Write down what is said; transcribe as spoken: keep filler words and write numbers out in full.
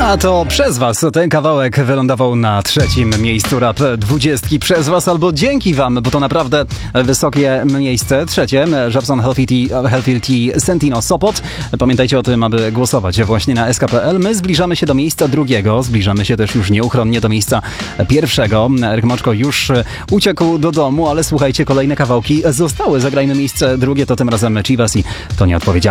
A to przez was ten kawałek wylądował na trzecim miejscu rap dwudziestki. Przez was albo dzięki wam, bo to naprawdę wysokie miejsce. Trzecie, Żabson Healthy Tea, Healthy Tea Sentino Sopot. Pamiętajcie o tym, aby głosować właśnie na S K P L. My zbliżamy się do miejsca drugiego, zbliżamy się też już nieuchronnie do miejsca pierwszego. Eryk Moczko już uciekł do domu, ale słuchajcie, kolejne kawałki zostały. Zagrajmy miejsce drugie, to tym razem Chivas i to nieodpowiedzialne.